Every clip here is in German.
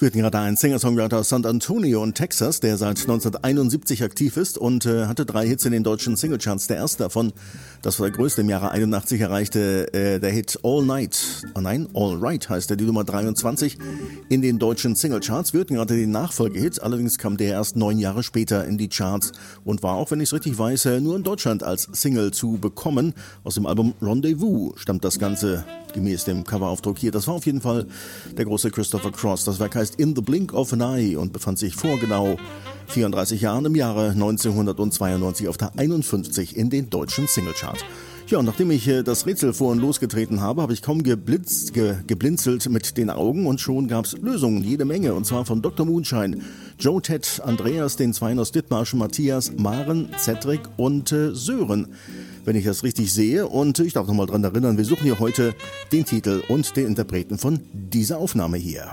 Wir hatten gerade einen Singer-Songwriter aus San Antonio in Texas, der seit 1971 aktiv ist und hatte 3 Hits in den deutschen Singlecharts. Der erste davon, das war der größte im Jahre 81, erreichte der Hit All Right heißt der, die Nummer 23 in den deutschen Singlecharts. Wir hatten gerade den Nachfolgehit, allerdings kam der erst 9 Jahre später in die Charts und war, auch wenn ich es richtig weiß, nur in Deutschland als Single zu bekommen. Aus dem Album Rendezvous stammt das Ganze gemäß dem Coveraufdruck hier. Das war auf jeden Fall der große Christopher Cross. Das Werk heißt In the Blink of an Eye und befand sich vor genau 34 Jahren im Jahre 1992 auf der 51 in den deutschen Singlecharts. Ja, und nachdem ich das Rätsel vorhin losgetreten habe ich kaum geblinzelt mit den Augen und schon gab's Lösungen, jede Menge, und zwar von Dr. Moonshine, Joe, Ted, Andreas, den Zweien aus Dithmarschen, Matthias, Maren, Cedric und Sören, wenn ich das richtig sehe. Und ich darf nochmal dran erinnern, wir suchen hier heute den Titel und den Interpreten von dieser Aufnahme hier.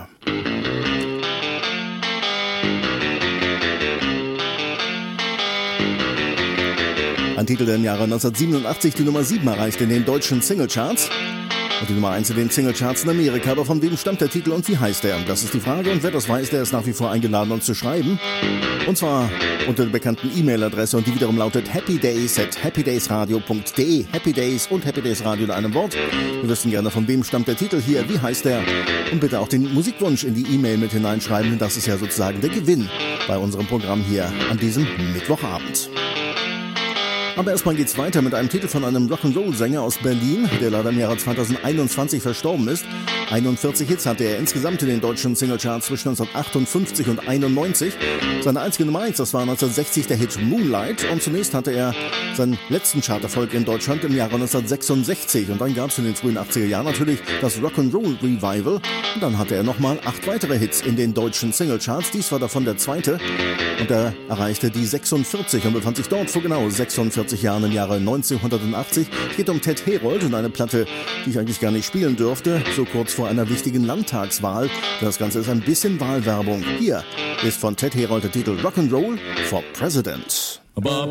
Ein Titel, der im Jahre 1987 die Nummer 7 erreichte in den deutschen Singlecharts und die Nummer 1 in den Singlecharts in Amerika. Aber von wem stammt der Titel und wie heißt er? Das ist die Frage, und wer das weiß, der ist nach wie vor eingeladen, uns zu schreiben. Und zwar unter der bekannten E-Mail-Adresse, und die wiederum lautet happydays@happydaysradio.de. Happy Days und Happy Days Radio in einem Wort. Wir wissen gerne, von wem stammt der Titel hier, wie heißt er, und bitte auch den Musikwunsch in die E-Mail mit hineinschreiben, denn das ist ja sozusagen der Gewinn bei unserem Programm hier an diesem Mittwochabend. Aber erstmal geht's weiter mit einem Titel von einem Rock'n'Roll-Sänger aus Berlin, der leider im Jahre 2021 verstorben ist. 41 Hits hatte er insgesamt in den deutschen Singlecharts zwischen 1958 und 91. Seine einzige Nummer 1, das war 1960 der Hit Moonlight, und zunächst hatte er seinen letzten Charterfolg in Deutschland im Jahre 1966. Und dann gab's in den frühen 80er Jahren natürlich das Rock'n'Roll Revival, und dann hatte er nochmal 8 weitere Hits in den deutschen Singlecharts. Dies war davon der zweite, und er erreichte die 46 und befand sich dort vor genau 46 Jahren im Jahre 1980. Es geht um Ted Herold und eine Platte, die ich eigentlich gar nicht spielen dürfte, so kurz vor einer wichtigen Landtagswahl. Das Ganze ist ein bisschen Wahlwerbung. Hier ist von Ted Herold der Titel Rock'n'Roll for President. Bob